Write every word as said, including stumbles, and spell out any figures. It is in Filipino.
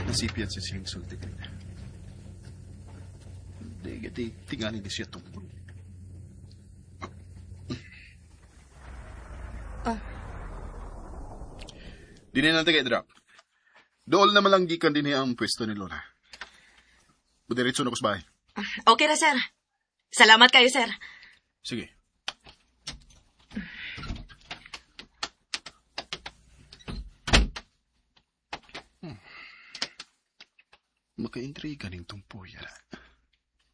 Nasipian sa siyang sulti ka na. Hindi, gati, tingali ni siya tungkol. Ah. Di na natin kay drop. Dool na malanggikan din niya ang pwesto ni Lola. Budiretso na ko sa bahay. Okay na, sir. Salamat kayo, sir. Sige. Hmm. Maka-intriga ning tumpuya na.